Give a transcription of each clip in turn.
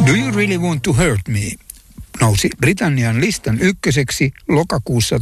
Do You Really Want to Hurt Me nousi Britannian listan ykköseksi lokakuussa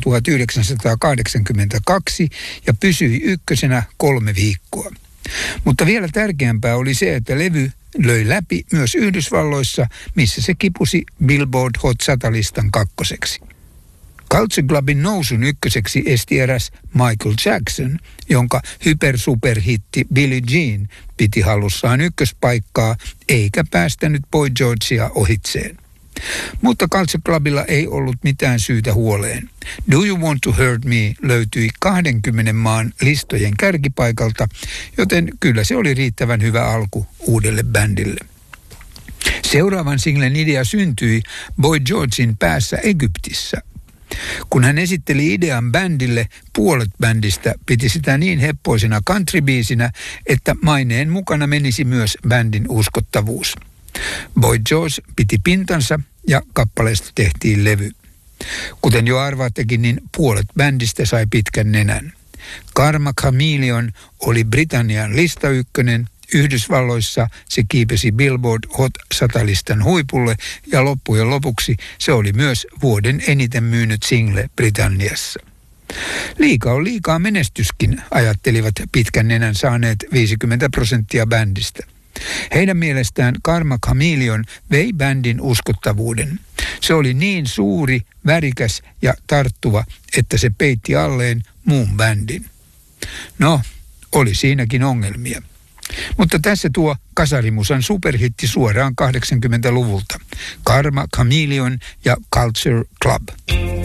1982 ja pysyi ykkösenä 3 viikkoa. Mutta vielä tärkeämpää oli se, että levy löi läpi myös Yhdysvalloissa, missä se kipusi Billboard Hot 100-listan kakkoseksi. Culture Clubin nousun ykköseksi esti eräs Michael Jackson, jonka hypersuperhitti Billie Jean piti hallussaan ykköspaikkaa eikä päästänyt Boy Georgea ohitseen. Mutta Culture Clubilla ei ollut mitään syytä huoleen. Do You Want to Hurt Me löytyi 20 maan listojen kärkipaikalta, joten kyllä se oli riittävän hyvä alku uudelle bändille. Seuraavan singlen idea syntyi Boy Georgein päässä Egyptissä. Kun hän esitteli idean bändille, puolet bändistä piti sitä niin heppoisena countrybiisinä, että maineen mukana menisi myös bändin uskottavuus. Boy George piti pintansa ja kappaleesta tehtiin levy. Kuten jo arvaattekin, niin puolet bändistä sai pitkän nenän. Karma Chameleon oli Britannian listaykkönen, Yhdysvalloissa se kiipesi Billboard Hot 100-listan huipulle ja loppujen lopuksi se oli myös vuoden eniten myynyt single Britanniassa. Liika on liikaa menestyskin, ajattelivat pitkän nenän saaneet 50% bändistä. Heidän mielestään Karma Chameleon vei bändin uskottavuuden. Se oli niin suuri, värikäs ja tarttuva, että se peitti alleen muun bändin. No, oli siinäkin ongelmia. Mutta tässä tuo kasarimusan superhitti suoraan 80-luvulta. Karma Chameleon ja Culture Club.